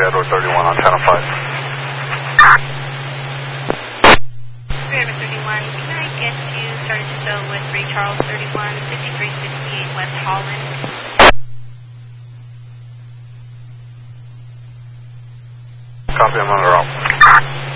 Edward 31 on 1005. 3 Edward 31, can I get you started to go with Ray Charles 31, 5368 West Holland? Copy, I'm on the route.